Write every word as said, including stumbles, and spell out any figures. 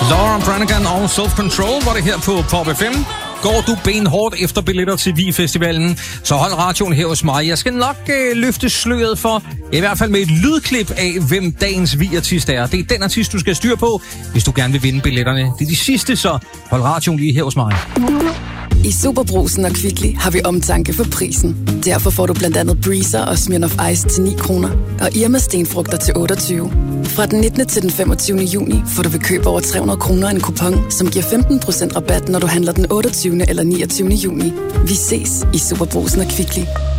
Laura Branigan og Self Control var det her på Pop F M. Går du benhårdt efter billetter til V-festivalen, så hold radioen her hos mig. Jeg skal nok øh, løfte sløret for, i hvert fald med et lydklip af, hvem dagens V-artist er. Det er den artist, du skal styre på, hvis du gerne vil vinde billetterne. Det er de sidste, så hold radioen lige her hos mig. I Superbrugsen og Kvickly har vi omtanke for prisen. Derfor får du blandt andet Breezer og Smirnoff Ice til ni kroner, og Irma stenfrugter til otteogtyve. Fra den nittende til den femogtyvende juni får du ved køb over tre hundrede kroner en kupon, som giver femten procent rabat, når du handler den otteogtyvende eller niogtyvende juni. Vi ses i Superbrugsen og Kvickly.